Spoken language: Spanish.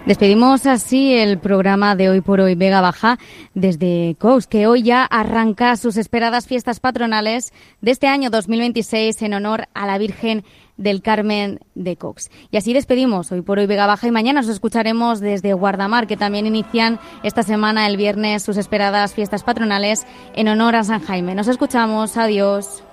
Despedimos así el programa de Hoy por Hoy Vega Baja desde Coux, que hoy ya arranca sus esperadas fiestas patronales de este año 2026 en honor a la Virgen del Carmen de Coux. Y así despedimos Hoy por Hoy Vega Baja y mañana os escucharemos desde Guardamar, que también inician esta semana, el viernes, sus esperadas fiestas patronales en honor a San Jaime. Nos escuchamos. Adiós.